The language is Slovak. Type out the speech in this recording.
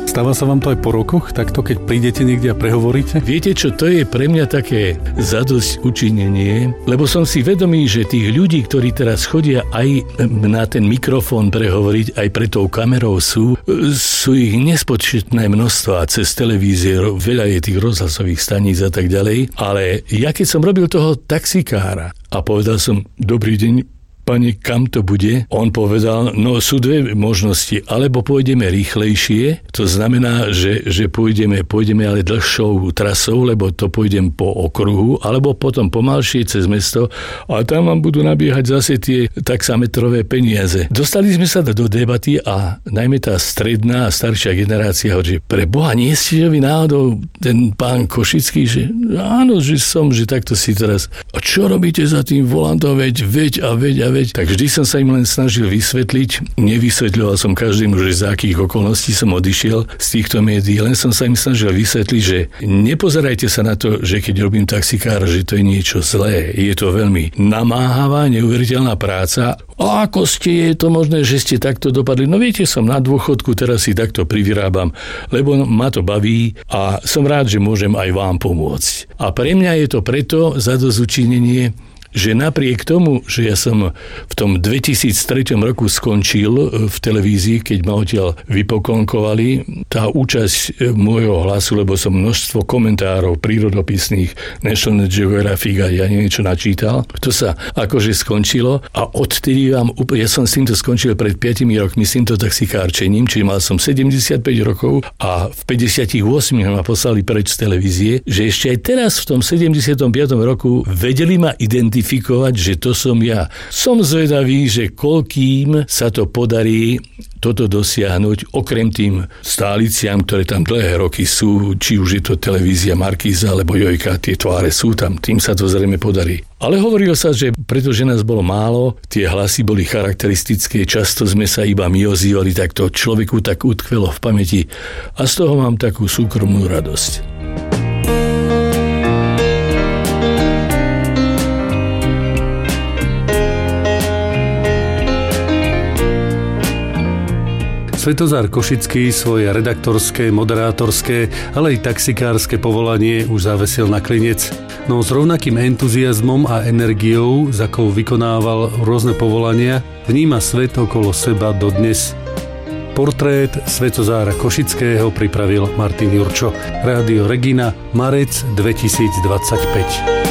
Stáva sa vám to aj po rokoch, takto keď prídete niekde a prehovoríte? Viete čo, to je pre mňa také zadosť učinenie, lebo som si vedomý, že tých ľudí, ktorí teraz chodia aj na ten mikrofón prehovoriť, aj pre tou kamerou sú ich nespočetné množstvo a cez televízie veľa je tých rozhlasových staníc a tak ďalej, ale ja keď som robil toho taxikára a povedal som, dobrý deň, pani, kam to bude? On povedal, no sú dve možnosti, alebo pôjdeme rýchlejšie, to znamená, že pôjdeme ale dlhšou trasou, lebo to pôjdem po okruhu, alebo potom pomalšie cez mesto a tam vám budú nabiehať zase tie taxametrové peniaze. Dostali sme sa do debaty a najmä tá stredná a staršia generácia hovorí, že pre Boha, nie ste vy náhodou ten pán Košický, že áno, že som, že takto si teraz. A čo robíte za tým volantom, veď. Tak vždy som sa im len snažil vysvetliť. Nevysvetľoval som každému, že za akých okolností som odišiel z týchto médií. Len som sa im snažil vysvetliť, že nepozerajte sa na to, že keď robím taxikára, že to je niečo zlé. Je to veľmi namáhavá, neuveriteľná práca. A ako je to možné, že ste takto dopadli? No viete, som na dôchodku, teraz si takto privyrábam, lebo ma to baví a som rád, že môžem aj vám pomôcť. A pre mňa je to preto zadozučinenie, že napriek tomu, že ja som v tom 2003 roku skončil v televízii, keď ma odtiaľ vypoklonkovali, tá účasť môjho hlasu, lebo som množstvo komentárov prírodopisných National Geographic a ja niečo načítal, to sa akože skončilo a odtedy ja som s týmto skončil pred 5 rokmi, s týmto taxikárčením, čiže mal som 75 rokov a v 58 ma poslali preč z televízie, že ešte aj teraz v tom 75. roku vedeli ma identifikovať, že to som ja. Som zvedavý, že koľkým sa to podarí toto dosiahnuť, okrem tým stáliciam, ktoré tam dlhé roky sú, či už je to televízia Markíza alebo Jojka, tie tváre sú tam, tým sa to zrejme podarí. Ale hovorilo sa, že pretože nás bolo málo, tie hlasy boli charakteristické, často sme sa iba my ozývali, tak to človeku tak utkvelo v pamäti a z toho mám takú súkromnú radosť. Svetozár Košický svoje redaktorské, moderátorské, ale aj taxikárske povolanie už zavesil na klinec. No s rovnakým entuziazmom a energiou, za akou vykonával rôzne povolania, vníma svet okolo seba dodnes. Portrét Svetozára Košického pripravil Martin Jurčo. Rádio Regina, marec 2025.